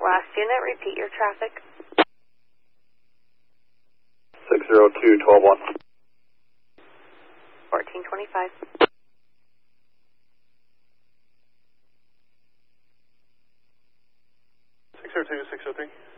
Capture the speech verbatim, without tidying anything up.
Last unit, repeat your traffic. six zero two, twelve one. fourteen twenty-five. six zero two, six zero three.